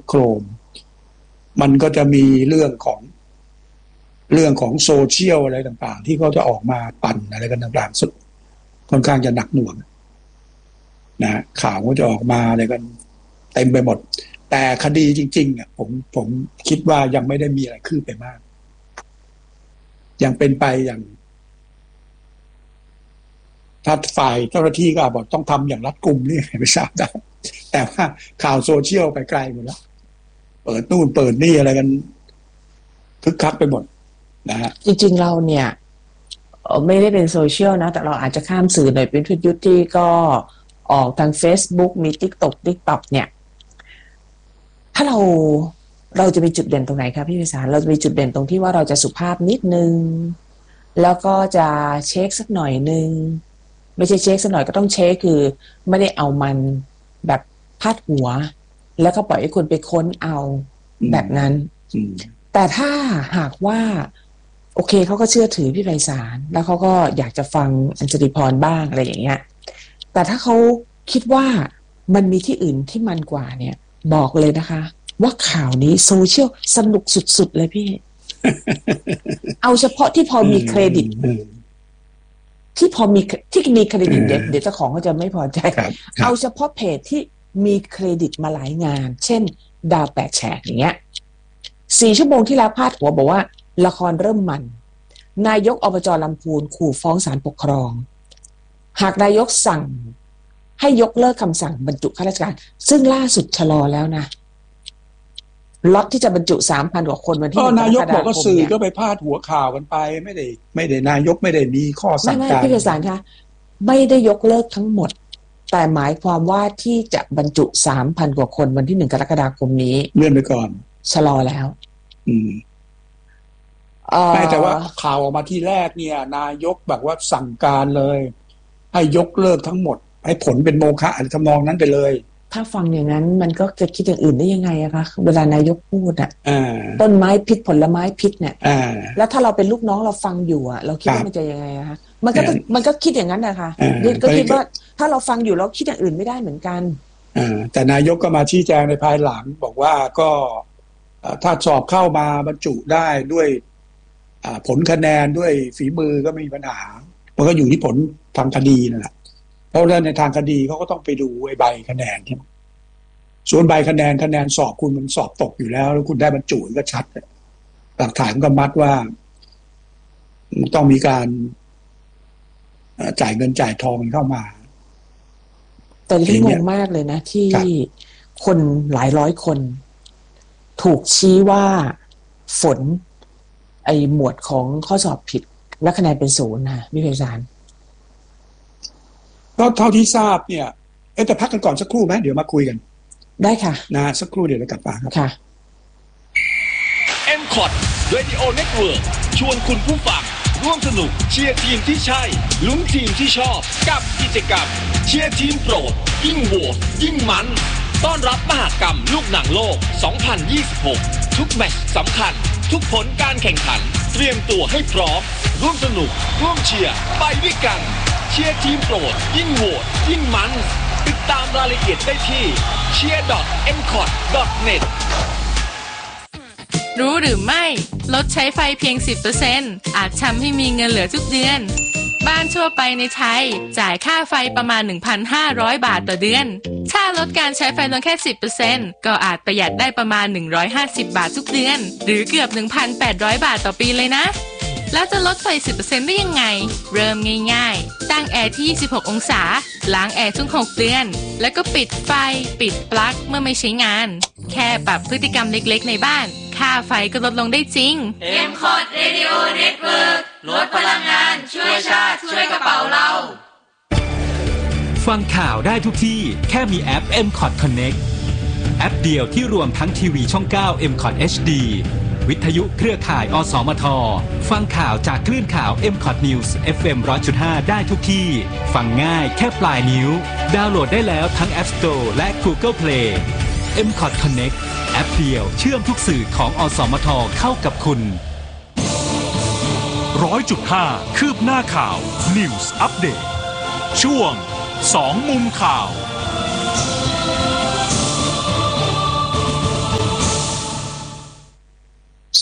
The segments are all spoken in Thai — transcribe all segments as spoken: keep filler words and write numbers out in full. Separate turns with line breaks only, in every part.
โครมมันก็จะมีเรื่องของเรื่องของโซเชียลอะไรต่างๆที่เขาจะออกมาปั่นอะไรกันต่างๆสุดค่อนข้างจะหนักหน่วงนะข่าวก็จะออกมาอะไรกันเต็มไปหมดแต่คดีจริงๆอ่ะผมผมคิดว่ายังไม่ได้มีอะไรคืบไปมากยังเป็นไปอย่างถ้าฝ่ายเจ้าหน้าที่ก็บอกต้องทำอย่างรัดกุมนี่ไม่ทราบได้แต่ว่าข่าวโซเชียลไปไกลหมดแล้วเปิดนู่นเปิดนี่อะไรกันคึกคักไปหมดนะฮะ
จริงๆเราเนี่ยไม่ได้เป็นโซเชียลนะแต่เราอาจจะข้ามสื่อหน่อยเป็นวิทยุที่ก็ออกทาง Facebook มี TikTok TikTok เนี่ยถ้าเราเราจะมีจุดเด่นตรงไหนครับพี่วิสารเราจะมีจุดเด่นตรงที่ว่าเราจะสุภาพนิดนึงแล้วก็จะเช็คสักหน่อยนึงไม่ใช่เช็คสักหน่อยก็ต้องเช็คคือไม่ได้เอามันแบบพาดหัวแล้วก็ปล่อยให้คนไปค้นเอาแบบนั้นแต่ถ้าหากว่าโอเคเขาก็เชื่อถือพี่ไพศาลแล้วเขาก็อยากจะฟังอัญชลีพรบ้างอะไรอย่างเงี้ยแต่ถ้าเขาคิดว่ามันมีที่อื่นที่มันกว่าเนี่ยบอกเลยนะคะว่าข่าวนี้โซเชียลสนุกสุดๆเลยพี่ เอาเฉพาะที่พอมีเครดิตที่พอมีที่มีเครดิตเดี๋ยวเดี๋ยวเจ้าของเขาจะไม่พอใจเอาเฉพาะเพจที่มีเครดิตมาหลายงานเช่นดาวแปดแฉกอย่างเงี้ยสี่ชั่วโมงที่แล้วพาดหัวบอกว่าละครเริ่มมันนายกอบจลำพูนขู่ฟ้องศาลปกครองหากนายกสั่งให้ยกเลิกคำสั่งบรรจุข้าราชการซึ่งล่าสุดชะลอแล้วนะล็อตที่จะบรรจุ สามพัน กว่าคนวันที่
นายกบอกก็สื่อก็ไปพาดหัวข่าวกันไปไม่ได้ไม่ได้นายกไม่ได้มีข้อสั่งการ
ไม่ไม่พี่ไพศาลคะไม่ได้ยกเลิกทั้งหมดแต่หมายความว่าที่จะบรรจุ สามพัน กว่าคนวันที่หนึ่งกรกฎาคมนี้
เลื่อนไปก่อน
ชะลอแล้ว
อืมไม่แต่ว่าข่าวออกมาที่แรกเนี่ยนายกแบบว่าสั่งการเลยให้ยกเลิกทั้งหมดให้ผลเป็นโมฆะอะไรทำนองนั้นไปเลย
ถ้าฟังอย่างนั้นมันก็จะคิดอย่างอื่นได้ยังไงอะคะเวลานายกพูดอะต้นไม้พิษผลไม้พิษเนี่ยแล้วถ้าเราเป็นลูกน้องเราฟังอยู่อะเราคิดว่ามันจะยังไงอะคะมันก็มันก็คิดอย่างนั้นนะคะก็คิดว่าถ้าเราฟังอยู่เราคิดอย่างอื่นไม่ได้เหมือนกัน
แต่นายกก็มาชี้แจงในภายหลังบอกว่าก็ถ้าสอบเข้ามาบรรจุได้ด้วยผลคะแนนด้วยฝีมือก็ไม่มีปัญหามันก็อยู่ที่ผลทางคดีนั่นแหละเพราะฉะนั้นในทางคดีเขาก็ต้องไปดูไอ้ใบคะแนนใช่ไหมส่วนใบคะแนนคะแนนสอบคุณมันสอบตกอยู่แล้วแล้วคุณได้บรรจุก็ชัดหลักฐานก็มัดว่าต้องมีการจ่ายเงินจ่ายทองเข้ามา
แต่ที่งงมากเลยนะที่คนหลายร้อยคนถูกชี้ว่าฝนไอหมวดของข้อสอบผิดและคะแนนเป็นศูนย์นะพี่ไพศาล
ก็เท่าที่ทราบเนี่ยเอ๊ะแต่พักกันก่อนสักครู่ไหมเดี๋ยวมาคุยกัน
ได้ค่ะ
นะสักครู่เดี๋ยวเรากลับมาครับ
ค่ะ
เอ็ม คอ ที Radio Network ชวนคุณผู้ฟังร่วมสนุกเชียร์ทีมที่ใช่ลุ้นทีมที่ชอบกับกิจกรรมเชียร์ทีมโปรดยิ่งโหวตยิ่งมันต้อนรับมหกรรมลูกหนังโลกสองพันยี่สิบหกทุกแมตช์สำคัญทุกผลการแข่งขันเตรียมตัวให้พร้อมร่วมสนุกร่วมเชียร์ไปด้วยกันเชียร์ทีมโปรดยิ่งโหวตยิ่งมันติดตามรายละเอียดได้ที่ เชียร์ ดอท เอ็ม คอ ที ดอท เน็ต
รู้หรือไม่ลดใช้ไฟเพียง สิบเปอร์เซ็นต์ อาจทำให้มีเงินเหลือทุกเดือนบ้านทั่วไปในไทยจ่ายค่าไฟประมาณ หนึ่งพันห้าร้อย บาทต่อเดือนถ้าลดการใช้ไฟลงแค่ สิบเปอร์เซ็นต์ ก็อาจประหยัดได้ประมาณหนึ่งร้อยห้าสิบบาททุกเดือนหรือเกือบ หนึ่งพันแปดร้อย บาทต่อปีเลยนะแล้วจะลดไฟ สิบเปอร์เซ็นต์ ได้ยังไงเริ่มง่ายๆตั้งแอร์ที่ยี่สิบหกองศาล้างแอร์ทุกหกเดือนแล้วก็ปิดไฟปิดปลั๊กเมื่อไม่ใช้งานแค่ปรับพฤติกรรมเล็กๆในบ้านค่าไฟก็ลดลงได้จริง
เอ็ม คอ ที Radio Network ลดพลังงานช่วยชาติช่วยกระเป๋าเรา
ฟังข่าวได้ทุกที่แค่มีแอป เอ็ม คอ ที Connect แอปเดียวที่รวมทั้งทีวีช่อง เก้า เอ็ม คอ ที เอช ดี วิทยุเครือข่ายอสมทฟังข่าวจากคลื่นข่าว เอ็ม คอ ที News เอฟ เอ็ม หนึ่งร้อยจุดห้า ได้ทุกที่ฟังง่ายแค่ปลายนิ้วดาวน์โหลดได้แล้วทั้ง App Store และ Google Play เอ็ม คอ ที Connect แอปเดียวเชื่อมทุกสื่อของอสมทเข้ากับคุณ
ร้อยจุดห้า คืบหน้าข่าว News Update ช่วงสองมุมข่าว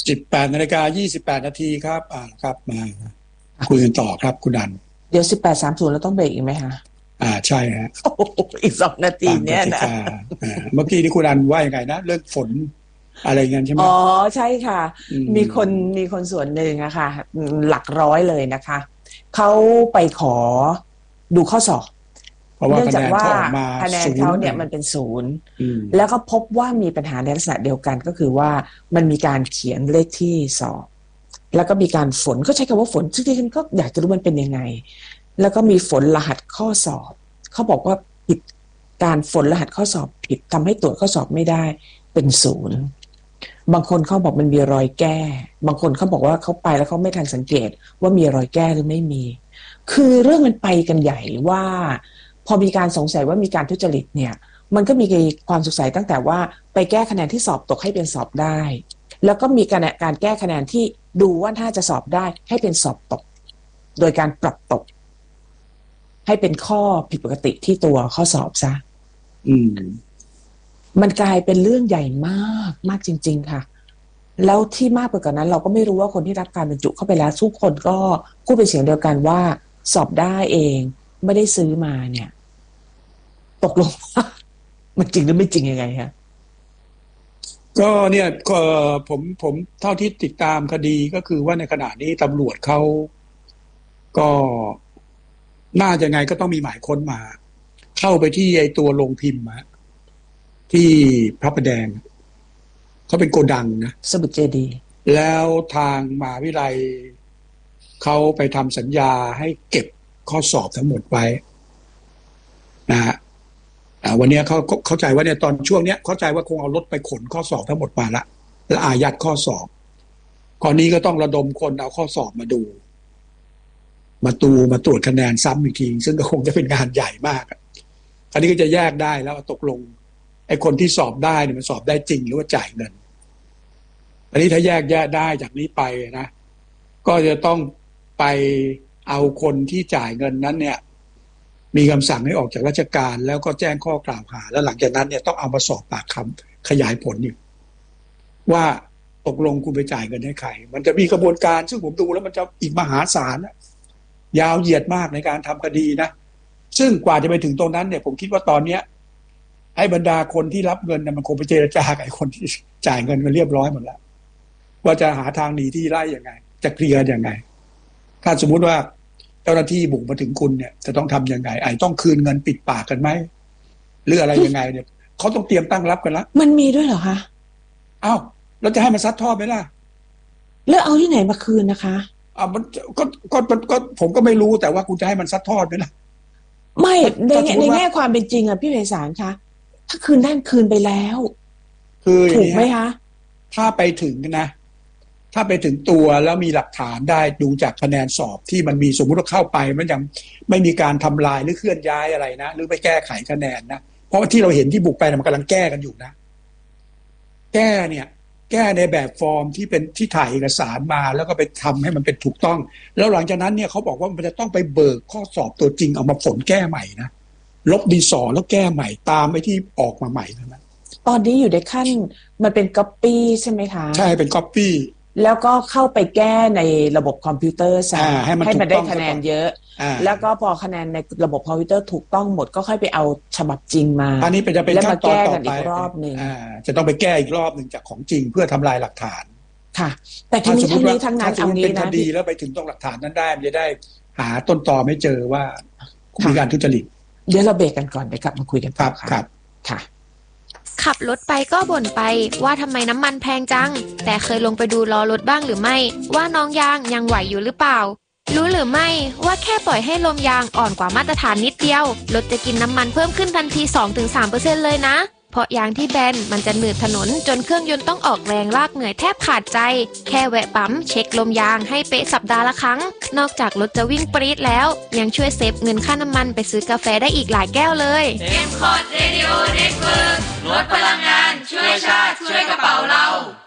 สิบแปดนาฬิกายี่สิบแปดนาทีครับอ่าครับมาคุยกันต่อครับคุณดัน
เดี๋ยวสิบแปดสามศูนย์เราต้องเบรกอีกไหมคะ
อ่าใช่ฮะ
อีกสองนาทีเนี่ยนะ
เมื่อกี้ที่คุณดันว่ายังไงนะเรื่องฝนอะไรเงี้ยใช่ไหม
อ๋อใช่ค่ะมีคนมีคนส่วนหนึ่งอะค่ะหลักร้อยเลยนะคะเขาไปขอดูข้อสอบเนื่องจากว่าคะแนนเขาเนี่ยมันเป็นศูนย์แล้วก็พบว่ามีปัญหาในลักษณะเดียวกันก็คือว่ามันมีการเขียนเลขที่สอบแล้วก็มีการฝนก็ใช้คำว่าฝนซึ่งที่ฉันก็อยากจะรู้มันเป็นยังไงแล้วก็มีฝนรหัสข้อสอบเขาบอกว่าผิดการฝนรหัสข้อสอบผิดทำให้ตรวจข้อสอบไม่ได้เป็นศูนย์บางคนเขาบอกมันมีรอยแก้บางคนเขาบอกว่าเขาไปแล้วเขาไม่ทันสังเกตว่ามีรอยแก้หรือไม่มีคือเรื่องมันไปกันใหญ่ว่าพอมีการสงสัยว่ามีการทุจริตเนี่ยมันก็มีความสงสัยตั้งแต่ว่าไปแก้คะแนนที่สอบตกให้เป็นสอบได้แล้วก็มีการการแก้คะแนนที่ดูว่าถ้าจะสอบได้ให้เป็นสอบตกโดยการปรับตกให้เป็นข้อผิดปกติที่ตัวข้อสอบซะ
อืม
มันกลายเป็นเรื่องใหญ่มากมากจริงๆค่ะแล้วที่มากไปกว่านั้นเราก็ไม่รู้ว่าคนที่รับการบรรจุเข้าไปแล้วทุกคนก็พูดเป็นเสียงเดียวกันว่าสอบได้เองไม่ได้ซื้อมาเนี่ยตกลงว่ามันจริงหรือไม่จริงยังไงฮะ
ก็เนี่ยก็ผมผมเท่าที่ติดตามคดีก็คือว่าในขณะนี้ตำรวจเขาก็น่าจะไงก็ต้องมีหมายค้นมาเข้าไปที่ไอ้ตัวโรงพิมพ์มาที่พระประแดงเขาเป็นโกดังนะ
สมุทรเจดีย์
แล้วทางมหาวิทยาลัยเขาไปทำสัญญาให้เก็บข้อสอบทั้งหมดไว้นะฮะวันนี้เขาเข้าใจว่าเนี่ยตอนช่วงเนี้ยเข้าใจว่าคงเอารถไปขนข้อสอบทั้งหมดมาละแล้วอายัดข้อสอบก่อนนี้ก็ต้องระดมคนเอาข้อสอบมาดูมาตูมาตรวจคะแนนซ้ำอีกทีซึ่งก็คงจะเป็นงานใหญ่มากคราวนี้ก็จะแยกได้แล้วตกลงไอ้คนที่สอบได้เนี่ยมันสอบได้จริงหรือว่าจ่ายเงินอันนี้ถ้าแยกแยกได้จากนี้ไปนะก็จะต้องไปเอาคนที่จ่ายเงินนั้นเนี่ยมีคำสั่งให้ออกจากราชการแล้วก็แจ้งข้อกล่าวหาแล้วหลังจากนั้นเนี่ยต้องเอามาสอบปากคำขยายผลอีกว่าตกลงคุณไปจ่ายเงินให้ใครมันจะมีกระบวนการซึ่งผมดูแล้วมันจะอีกมหาศาลยาวเหยียดมากในการทำคดีนะซึ่งกว่าจะไปถึงตรงนั้นเนี่ยผมคิดว่าตอนเนี้ยให้บรรดาคนที่รับเงินเนี่ยมันคงไปเจรจากับไอ้คนที่จ่ายเงินกันเรียบร้อยหมดแล้วว่าจะหาทางหนีที่ไล่ยังไงจะเคลียร์ยังไงถ้าสมมุติว่าเจ้าหน้าที่บุกมาถึงคุณเนี่ยจะต้องทำยังไงไอ้ต้องคืนเงินปิดปากกันไหมหรืออะไรยังไงเนี่ยเขาต้องเตรียมตั้งรับกันแล้ว
มันมีด้วยเหรอคะ
อ้าวเราจะให้มันซัดทอดไหมล่ะ
แล้วเอาที่ไหนมาคืนนะคะ
อ่ามันก็ก็ก็ผมก็ไม่รู้แต่ว่าคุณจะให้มันซัดทอดไหมล่ะ
ไม่ในในแง่ความเป็นจริงอ่ะพี่ไพศาลคะถ้าคืนได้คืนไปแล้ว
คือ
ถูกไหมคะ
ถ้าไปถึงนะถ้าไปถึงตัวแล้วมีหลักฐานได้ดูจากคะแนนสอบที่มันมีสมมุติว่าเข้าไปมันยังไม่มีการทำลายหรือเคลื่อนย้ายอะไรนะหรือไปแก้ไขคะแนนนะเพราะว่าที่เราเห็นที่บุกไปมันกำลังแก้กันอยู่นะแก้เนี่ยแก้ในแบบฟอร์มที่เป็นที่ถ่ายเอกสารมาแล้วก็ไปทำให้มันเป็นถูกต้องแล้วหลังจากนั้นเนี่ยเขาบอกว่ามันจะต้องไปเบิกข้อสอบตัวจริงเอามาผลแก้ใหม่นะลบดินสอแล้วแก้ใหม่ตามไอ้ที่ออกมาใหม่นะ
ตอนนี้อยู่ในขั้นมันเป็นก๊อปปี้ใช่ไหมคะ
ใช่เป็นก๊อปปี้
แล้วก็เข้าไปแก้ในระบบคอมพิวเตอร์ซะให้มันได้คะแนนเยอะแล้วก็พอคะแนนในระบบคอมพิวเตอร์ถูกต้องหมดก็ค่อยไปเอาฉบับจริงมา
อันนี้เป็นจะเป็นขั้นตอนต่อไป
อีกรอบนึง
จะต้องไปแก้อีกรอบนึงจากของจริงเพื่อทำลายหลักฐาน
ค่ะแต่ทีนี้ทั้งนี้ทั้งนั้น
เอางี้นะเป็นคดีแล้วไปถึงตรงหลักฐานนั้นได้มันจะได้หาต้นตอไม่เจอว่ามีการทุจริต
เดี๋ยวเราเบรกกันก่อนเดี๋ยวกลับมาคุยกันต่อ
ครับ
ค่ะ
ขับรถไปก็บ่นไปว่าทำไมน้ำมันแพงจังแต่เคยลงไปดูล้อรถบ้างหรือไม่ว่าน้องยางยังไหวอยู่หรือเปล่ารู้หรือไม่ว่าแค่ปล่อยให้ลมยางอ่อนกว่ามาตรฐานนิดเดียวรถจะกินน้ำมันเพิ่มขึ้นทันที สองถึงสามเปอร์เซ็นต์ เลยนะเพราะยางที่แบนมันจะหนืดถนนจนเครื่องยนต์ต้องออกแรงลากเหนื่อยแทบขาดใจแค่แวะปั๊มเช็คลมยางให้เป๊ะสัปดาห์ละครั้งนอกจากรถจะวิ่งปรี๊ดแล้วยังช่วยเซฟเงินค่าน้ำมันไปซื้อกาแฟได้อีกหลายแก้วเลย
เอ็ม คอร์ด Radio Network ลดพลังงานช่วยชาติช่วยกระเป๋าเรา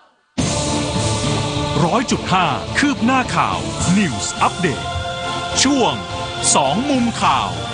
ร้อยจุดห้า คืบหน้าข่าว News Update ช่วงสองมุมข่าว